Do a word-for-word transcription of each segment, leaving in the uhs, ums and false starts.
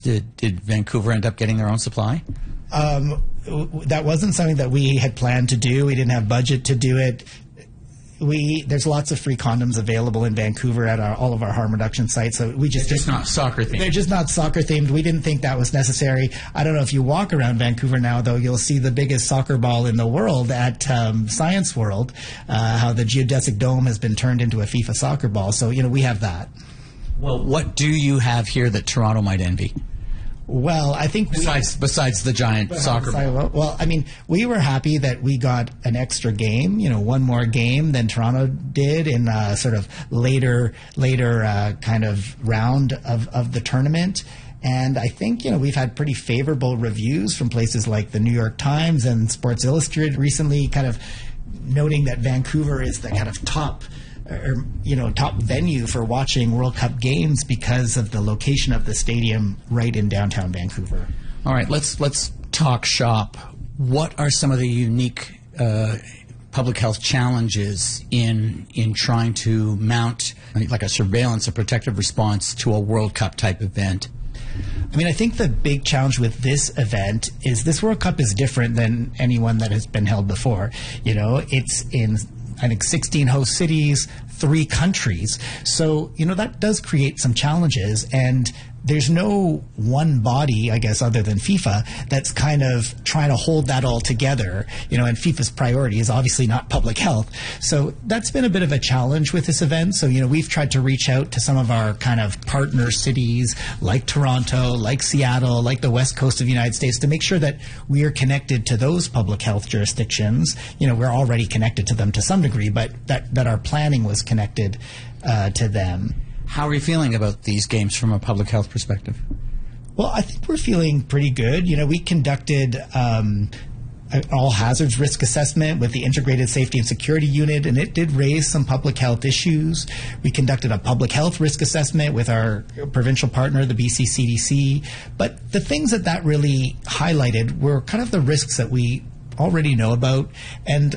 Did, did Vancouver end up getting their own supply? Um, that wasn't something that we had planned to do. We didn't have budget to do it. We there's lots of free condoms available in Vancouver at our, all of our harm reduction sites. So we just They're just not soccer themed. They're just not soccer themed. We didn't think that was necessary. I don't know if you walk around Vancouver now, though, you'll see the biggest soccer ball in the world at um, Science World. Uh, how the geodesic dome has been turned into a FIFA soccer ball. So you know we have that. Well, what do you have here that Toronto might envy? Well, I think besides we, besides the giant soccer ball. Well, well, I mean, we were happy that we got an extra game, you know, one more game than Toronto did in a sort of later later uh, kind of round of, of the tournament. And I think, you know, we've had pretty favorable reviews from places like the New York Times and Sports Illustrated recently, kind of noting that Vancouver is the kind of top or, you know, top venue for watching World Cup games because of the location of the stadium right in downtown Vancouver. All right, let's let's talk shop. What are some of the unique uh, public health challenges in in trying to mount like a surveillance, a protective response to a World Cup type event? I mean, I think the big challenge with this event is this World Cup is different than any one that has been held before. You know, it's in I think sixteen host cities, three countries. So, you know, that does create some challenges. And there's no one body, I guess, other than FIFA, that's kind of trying to hold that all together. You know, and FIFA's priority is obviously not public health. So that's been a bit of a challenge with this event. So, you know, we've tried to reach out to some of our kind of partner cities like Toronto, like Seattle, like the West Coast of the United States to make sure that we are connected to those public health jurisdictions. You know, we're already connected to them to some degree, but that, that our planning was connected uh, to them. How are you feeling about these games from a public health perspective? Well, I think we're feeling pretty good. You know, we conducted um, an all hazards risk assessment with the Integrated Safety and Security Unit, and it did raise some public health issues. We conducted a public health risk assessment with our provincial partner, the B C C D C. But the things that that really highlighted were kind of the risks that we already know about and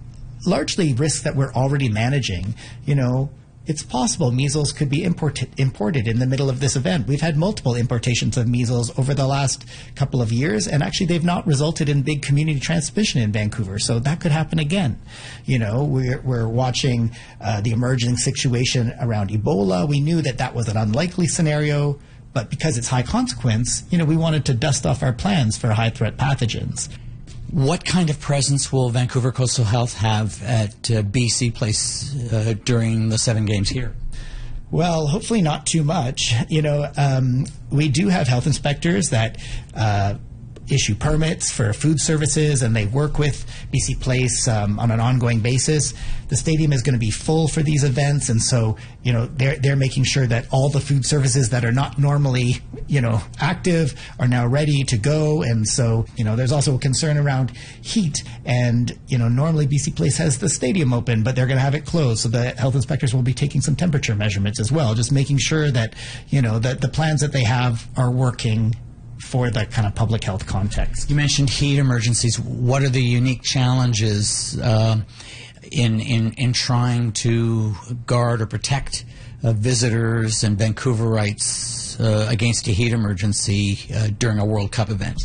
largely risks that we're already managing. You know, it's possible measles could be imported, imported in the middle of this event. We've had multiple importations of measles over the last couple of years, and actually they've not resulted in big community transmission in Vancouver. So that could happen again. You know, we're, we're watching uh, the emerging situation around Ebola. We knew that that was an unlikely scenario, but because it's high consequence, you know, we wanted to dust off our plans for high threat pathogens. What kind of presence will Vancouver Coastal Health have at uh, B C Place uh, during the seven games here? Well, hopefully not too much. You know, um, we do have health inspectors that uh, issue permits for food services, and they work with B C Place um, on an ongoing basis. The stadium is going to be full for these events, and so, you know, they're they're making sure that all the food services that are not normally, you know, active are now ready to go. And so, you know, there's also a concern around heat, and, you know, normally B C Place has the stadium open, but they're going to have it closed, so the health inspectors will be taking some temperature measurements as well, just making sure that, you know, that the plans that they have are working for that kind of public health context. You mentioned heat emergencies. What are the unique challenges uh, in, in in trying to guard or protect uh, visitors and Vancouverites uh, against a heat emergency uh, during a World Cup event?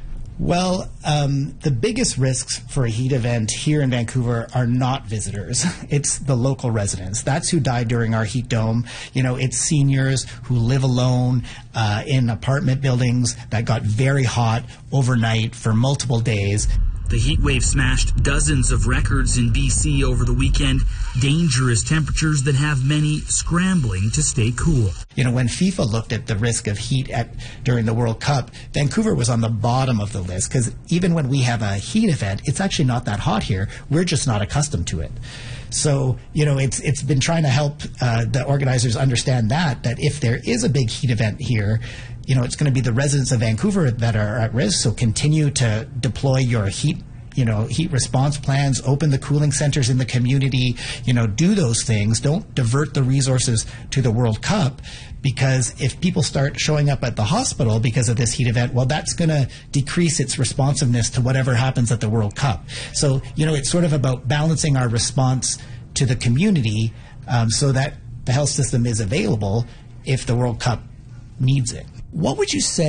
Well, um, the biggest risks for a heat event here in Vancouver are not visitors. It's the local residents. That's who died during our heat dome. You know, it's seniors who live alone uh, in apartment buildings that got very hot overnight for multiple days. The heat wave smashed dozens of records in B C over the weekend. Dangerous temperatures that have many scrambling to stay cool. You know, when FIFA looked at the risk of heat at during the World Cup, Vancouver was on the bottom of the list because even when we have a heat event, it's actually not that hot here. We're just not accustomed to it. So, you know, it's it's been trying to help uh, the organizers understand that, that if there is a big heat event here, you know, it's going to be the residents of Vancouver that are at risk. So continue to deploy your heat, you know, heat response plans, open the cooling centers in the community, you know, do those things. Don't divert the resources to the World Cup, because if people start showing up at the hospital because of this heat event, well, that's going to decrease its responsiveness to whatever happens at the World Cup. So, you know, it's sort of about balancing our response to the community um, so that the health system is available if the World Cup needs it. What would you say